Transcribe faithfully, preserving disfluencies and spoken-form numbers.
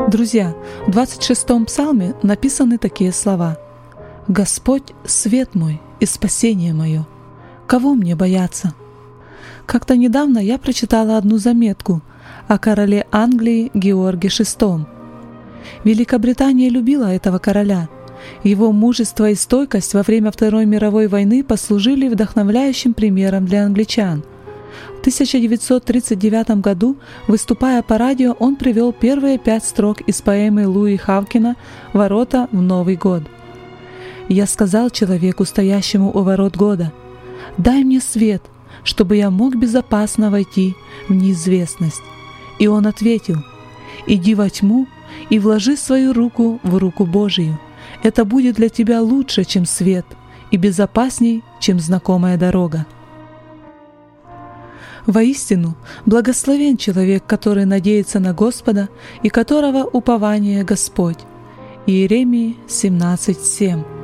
Друзья, в двадцать шестом псалме написаны такие слова: «Господь — свет мой и спасение мое. Кого мне бояться?» Как-то недавно я прочитала одну заметку о короле Англии Георге шестом. Великобритания любила этого короля. Его мужество и стойкость во время Второй мировой войны послужили вдохновляющим примером для англичан. В тысяча девятьсот тридцать девятом году, выступая по радио, он привел первые пять строк из поэмы Луи Хавкина «Ворота в Новый год». «Я сказал человеку, стоящему у ворот года: дай мне свет, чтобы я мог безопасно войти в неизвестность. И он ответил: иди во тьму и вложи свою руку в руку Божию. Это будет для тебя лучше, чем свет, и безопасней, чем знакомая дорога». Воистину, благословен человек, который надеется на Господа и которого упование Господь. Иеремии семнадцать семь.